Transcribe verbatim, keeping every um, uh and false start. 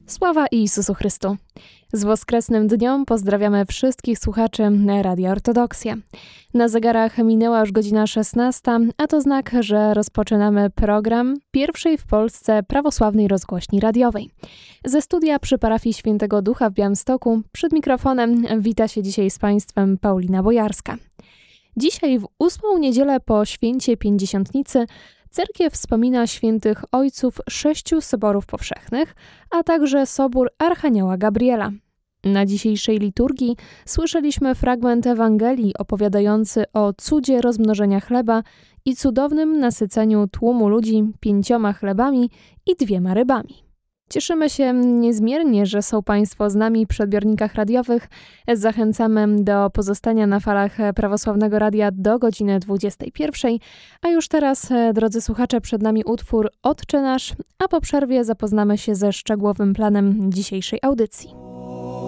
Sława Jezusu Chrystu. Z woskresnym dniom pozdrawiamy wszystkich słuchaczy Radia Ortodoksja. Na zegarach minęła już godzina szesnasta, a to znak, że rozpoczynamy program pierwszej w Polsce prawosławnej rozgłośni radiowej. Ze studia przy parafii Świętego Ducha w Białymstoku przed mikrofonem wita się dzisiaj z Państwem Paulina Bojarska. Dzisiaj w ósmą niedzielę po święcie Pięćdziesiątnicy cerkiew wspomina świętych ojców sześciu soborów powszechnych, a także sobór Archanioła Gabriela. Na dzisiejszej liturgii słyszeliśmy fragment Ewangelii opowiadający o cudzie rozmnożenia chleba i cudownym nasyceniu tłumu ludzi pięcioma chlebami i dwiema rybami. Cieszymy się niezmiernie, że są Państwo z nami przy odbiornikach radiowych. Zachęcamy do pozostania na falach Prawosławnego Radia do godziny dwudziestej pierwszej. A już teraz, drodzy słuchacze, przed nami utwór Otcze Nasz, a po przerwie zapoznamy się ze szczegółowym planem dzisiejszej audycji.